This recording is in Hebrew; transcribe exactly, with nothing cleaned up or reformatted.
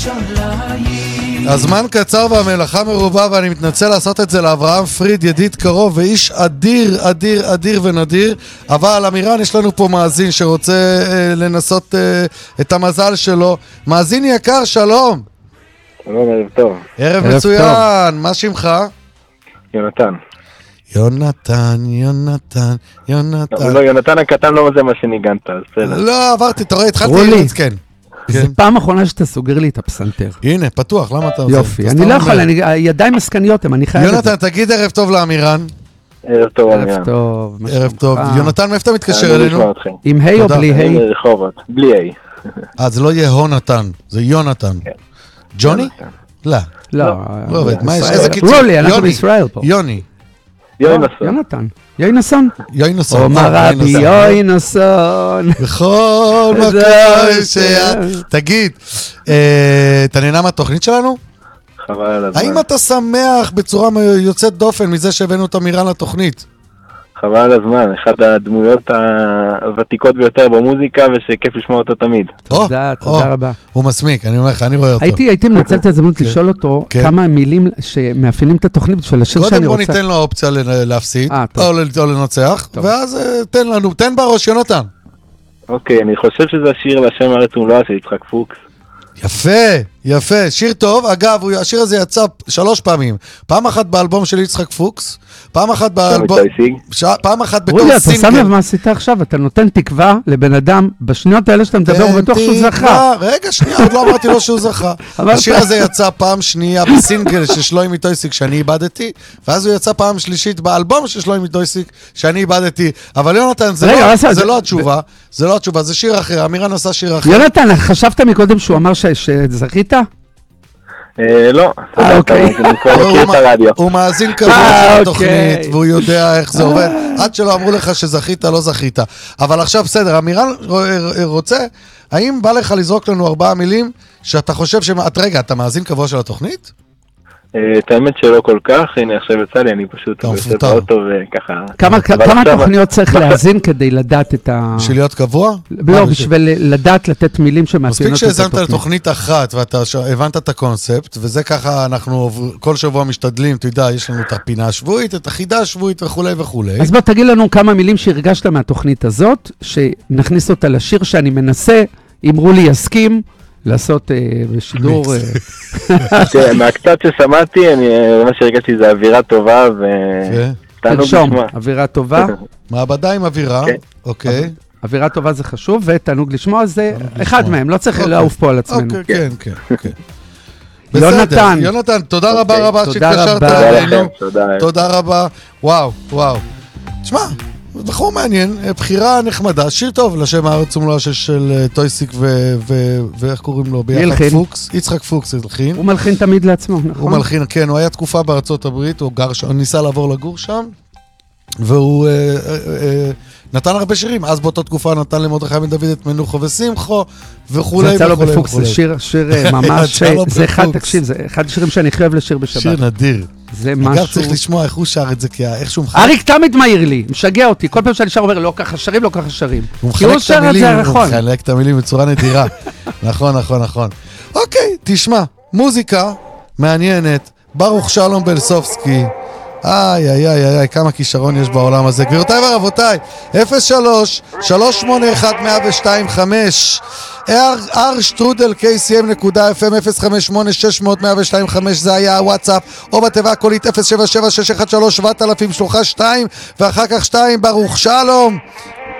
הזמן קצר והמלאכה מרובה, ואני מתנצל לעשות את זה לאברהם פריד, ידיד קרוב ואיש אדיר, אדיר, אדיר ונדיר. אבל אמירן, יש לנו פה מאזין שרוצה אה, לנסות אה, את המזל שלו. מאזין יקר, שלום. שלום, ערב טוב. ערב, ערב מצוין, טוב. מה שמך? יונתן. יונתן, יונתן, יונתן. לא, יונתן הקטן לא זה מה שניגנת, אז בסדר. לא, עברתי, אתה רואה, התחלתי רולי. לרץ, כן. זה פעם אחרונה שאתה סוגר לי את הפסנתר. הנה, פתוח, למה אתה... יופי, אני לא יכול, אני- הידיים עסקניות הם, אני חייב את זה. יונתן, תגיד ערב טוב לאמירן. ערב טוב, ערב אמירן. טוב. מה ערב שלומך? טוב. יונתן, מאיפה אתה מתקשר אני לשמוע אלינו? אתכם. עם היי או תודה. בלי היי? אני רחובות, בלי איי. אה, זה לא יהיה הונתן, זה יונתן. ג'וני? לא. לא. לא עובד, מה יש? ישראל. איזה קיצור? רולי, אנחנו יוני. בישראל פה. יוני. יואי לא, נסון. יונתן. יואי נסון. יואי נסון. אומר אה, רבי נסון. יואי נסון. בכל זה- מקום שאת... תגיד, אה, אתה נהנה מהתוכנית שלנו? חבל על הזמן. האם אתה שמח בצורה יוצאת דופן מזה שהבאנו את אמירן לתוכנית? חבל על הזמן, אחד הדמויות הוותיקות ביותר במוזיקה, ושכיף לשמוע אותו תמיד. תודה, או, תודה או, רבה. הוא מסמיק, אני אומר לך, אני רואה אותו. הייתי הייתי מנצל את הזמנות לשאול אותו כן. כמה מילים שמאפיינים את התוכנית בשביל השיר קודם שאני בוא רוצה. ניתן לו אופציה ל- להפסיד, אה, טוב. או ל- או לנצח, טוב. ואז אה, תן לנו, תן בראש, יונתן. אוקיי, אני חושב שזה השיר לשם הארץ ומלואה של יצחק פוקס. יפה, יפה, שיר טוב. אגב, הוא- השיר הזה יצא שלוש פעמים. פעם אחת באלבום של יצחק פוקס, פעם אחת באלבום... איתי סיג? ש- פעם אחת בתור רולי, אתה שם סינגל. לב מה עשית עכשיו? אתה נותן תקווה לבן אדם, בשניות האלה שאתה מדבר, הוא בטוח שהוא תקווה. זכה. רגע, שנייה, עוד לא אמרתי לו שהוא זכה. אמרת. השיר הזה יצא פעם שנייה בסינגל של שלוימי טויסיק שאני איבדתי, ואז הוא יצא פעם שלישית באלבום של שלוימי טויסיק שאני איבדתי. אבל יונתן, זה רגע, לא- עשה- זה לא התשובה, זה לא התשובה, זה שיר אחר, אמירן עשה שיר אחר. יונתן, חשבת מקודם שהוא אמר ש- שזכית? אה, לא. אה, אוקיי. אני כבר מכיר את הרדיו. הוא מאזין קבוע אה, של התוכנית, אוקיי. והוא יודע איך זה עובד. עד שלא אמרו לך שזכית, לא זכית. אבל עכשיו בסדר, אמירן רוצה, האם בא לך לזרוק לנו ארבעה מילים שאתה חושב ש... רגע, אתה מאזין קבוע של התוכנית? אה, את האמת שלא כל כך, הנה עכשיו יצא לי, אני פשוט אתה יושב מפוטר. באוטו וככה. כמה אבל כמה עכשיו- תוכניות צריך להאזין כדי לדעת את ה... בשביל להיות קבוע? לא, מה, בשביל לדעת לתת מילים מספיק שמאפיינות את שהזנת התוכנית. לתוכנית אחת ואתה ש- הבנת את הקונספט, וזה ככה אנחנו עובר- כל שבוע משתדלים, אתה יודע, יש לנו את הפינה השבועית, את החידה השבועית וכולי וכולי. אז בוא תגיד לנו כמה מילים שהרגשת מהתוכנית הזאת, שנכניס אותה לשיר שאני מנסה, אם רולי יסכים, לעשות אה, בשידור... אה, תראה, מהקצת ששמעתי, אני, אה, מה שהרגשתי זה אווירה טובה ותענוג תרשום, לשמוע. אווירה טובה. מעבדה עם אווירה, כן. אוקיי. אווירה טובה זה חשוב, ותענוג לשמוע זה תענוג אחד לשמוע. מהם, לא צריך אוקיי. לעוף פה על עצמנו. אוקיי, כן, כן, כן. יונתן. בסדר, יונתן, תודה רבה אוקיי, רבה תודה שהתקשרת רבה. תודה אלינו. לכם, תודה. תודה רבה. וואו, וואו. תשמע, בחור מעניין, בחירה נחמדה, שיר טוב לשם הארץ ומלואה של- של אה, טויסיק ו- ו- ואיך קוראים לו ביחד? ילחין. פוקס, יצחק פוקס הלחין. הוא מלחין תמיד לעצמו, הוא נכון? מלחין, כן, הוא היה תקופה בארצות הברית, הוא גר שם, הוא ניסה לעבור לגור שם, והוא אה, אה, אה, נתן הרבה שירים, אז באותה תקופה נתן למרדכי בן דוד את מנוחו ושמחו, וכולי זה יצא לו וכולי בפוקס, זה וכולי. שיר, שיר אה, ממש, יצא לו זה אחד, בפוקס. תקשיב, זה אחד השירים שאני הכי אוהב לשיר בשבת. שיר נדיר. זה אגב, משהו... צריך לשמוע איך הוא שר את זה, כי איך שהוא מחלק, אריק תמיד מעיר לי, משגע אותי, כל פעם שאני שר אומר, לא ככה שרים, לא ככה שרים. הוא כי הוא מחלק את שר את המילים, זה הוא נכון. מחלק את המילים בצורה נדירה. נכון, נכון, נכון. אוקיי, תשמע, מוזיקה מעניינת, ברוך שלום בלסובסקי, איי, איי, איי, איי, כמה כישרון יש בעולם הזה. גבירותיי ורבותיי, אפס שלוש שלוש שמונה אחת מאה ושתיים חמש אר שטרודל קיי סי אם נקודה אף אם אפס חמש שמונה שש מאות מאה ושתיים חמש, זה היה הוואטסאפ, או בתיבה הקולית אפס שבע שבע שש אחת שלוש שבע אלפים שלוחה שתיים ואחר כך שתיים. ברוך שלום,